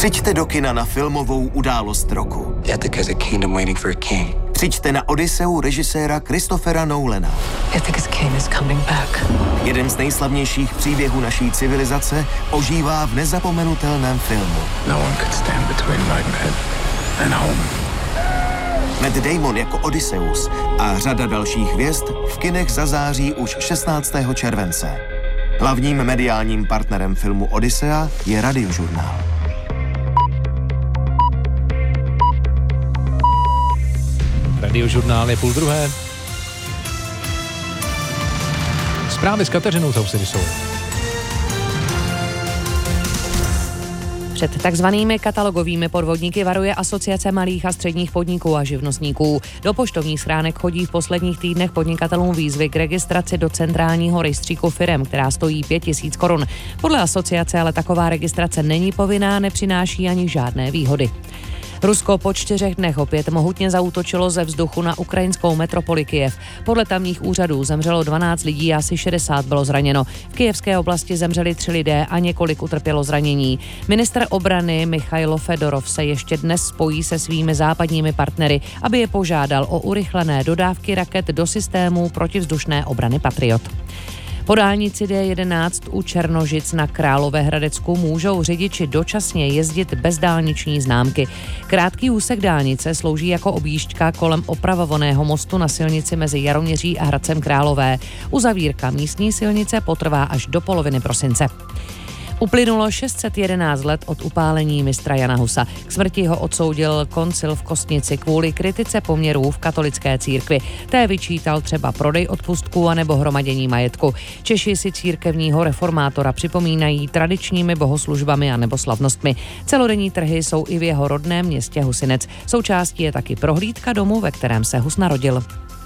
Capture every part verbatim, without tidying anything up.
Přijďte do kina na filmovou událost roku. Ethic has a kingdom waiting for a king. Přijďte na Odysseu režiséra Christophera Nolana. Ithacus king is coming back. Jeden z nejslavnějších příběhů naší civilizace ožívá v nezapomenutelném filmu. No one could stand between Maidenhead and home. Matt Damon jako Odysseus a řada dalších hvězd v kinech zazáří už šestnáctého července. Hlavním mediálním partnerem filmu Odyssea je Radiožurnál. Radiožurnál je půl druhé. Zprávy s Kateřinou Tausenisovou. Před takzvanými katalogovými podvodníky varuje Asociace malých a středních podniků a živnostníků. Do poštovních schránek chodí v posledních týdnech podnikatelům výzvy k registraci do centrálního rejstříku firem, která stojí pět tisíc korun. Podle asociace ale taková registrace není povinná, nepřináší ani žádné výhody. Rusko po čtyřech dnech opět mohutně zaútočilo ze vzduchu na ukrajinskou metropoli Kyjev. Podle tamních úřadů zemřelo dvanáct lidí a asi šedesát bylo zraněno. V kyjevské oblasti zemřeli tři lidé a několik utrpělo zranění. Ministr obrany Michailo Fedorov se ještě dnes spojí se svými západními partnery, aby je požádal o urychlené dodávky raket do systému protivzdušné obrany Patriot. Po dálnici D jedenáct u Černožic na Královéhradecku můžou řidiči dočasně jezdit bez dálniční známky. Krátký úsek dálnice slouží jako objížďka kolem opravovaného mostu na silnici mezi Jaroměří a Hradcem Králové. Uzavírka místní silnice potrvá až do poloviny prosince. Uplynulo šest set jedenáct let od upálení mistra Jana Husa. K smrti ho odsoudil koncil v Kostnici kvůli kritice poměrů v katolické církvi. Té vyčítal třeba prodej odpustků anebo hromadění majetku. Češi si církevního reformátora připomínají tradičními bohoslužbami anebo slavnostmi. Celodenní trhy jsou i v jeho rodném městě Husinec. Součástí je taky prohlídka domu, ve kterém se Hus narodil.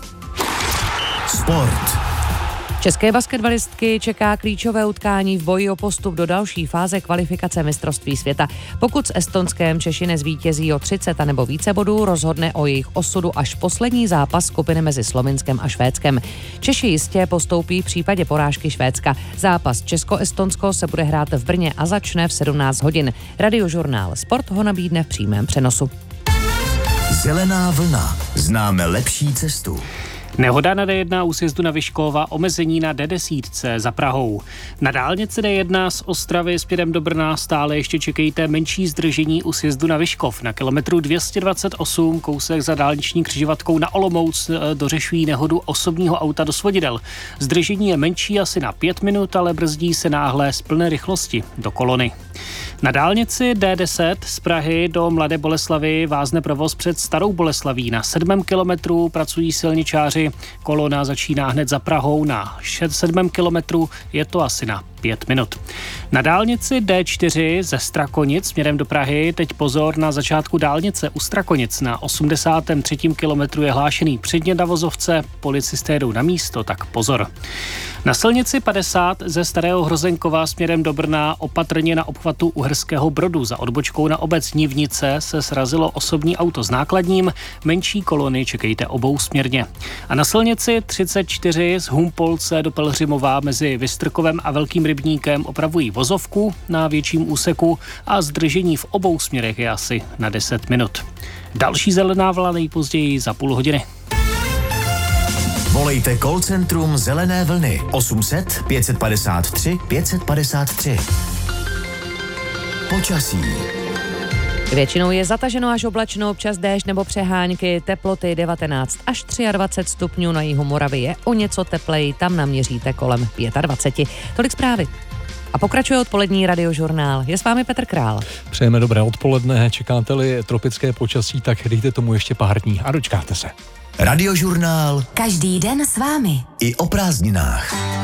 Sport. České basketbalistky čeká klíčové utkání v boji o postup do další fáze kvalifikace mistrovství světa. Pokud s Estonskem Češi nezvítězí o třicet a nebo více bodů, rozhodne o jejich osudu až poslední zápas skupiny mezi Slovinskem a Švédskem. Češi jistě postoupí v případě porážky Švédska. Zápas Česko-Estonsko se bude hrát v Brně a začne v sedmnáct hodin. Radiožurnál Sport ho nabídne v přímém přenosu. Zelená vlna. Známe lepší cestu. Nehoda na D jedna u sjezdu na Vyškova, omezení na D deset za Prahou. Na dálnici D jedna z Ostravy směrem do Brna stále ještě čekejte menší zdržení u sjezdu na Vyškov. Na kilometru dvě stě dvacet osm kousek za dálniční křižovatkou na Olomouc dořešují nehodu osobního auta do svodidel. Zdržení je menší asi na pět minut, ale brzdí se náhle z plné rychlosti do kolony. Na dálnici D deset z Prahy do Mladé Boleslavi vázne provoz před Starou Boleslaví. Na sedmém kilometru pracují silničáři. Kolona začíná hned za Prahou. Na sedmém kilometru je to asi na pět minut. Na dálnici D čtyři ze Strakonic směrem do Prahy teď pozor na začátku dálnice u Strakonic. Na osmdesátém třetím kilometru je hlášený předně na vozovce, policisté jdou na místo, tak pozor. Na silnici padesát ze Starého Hrozenkova směrem do Brna opatrně na obchvatu Uherského Brodu za odbočkou na obec Nivnice se srazilo osobní auto s nákladním, menší kolony čekejte obousměrně. A na silnici třicet čtyři z Humpolce do Pelhřimova mezi Vystrkovem a Velkým Rybníkem opravují vozovku na větším úseku a zdržení v obou směrech je asi na deset minut. Další zelená vlna nejpozději za půl hodiny. Volejte call centrum Zelené vlny osm set pět padesát tři pět padesát tři. Počasí. Většinou je zataženo až oblačno, občas déšť nebo přehánky, teploty devatenáct až dvacet tři stupňů, na jihu Moravy je o něco tepleji, tam naměříte kolem dvacet pět. Tolik zprávy. A pokračuje odpolední Radiožurnál. Je s vámi Petr Král. Přejeme dobré odpoledne, čekáte-li tropické počasí, tak dejte tomu ještě pár dní a dočkáte se. Radiožurnál. Každý den s vámi. I o prázdninách.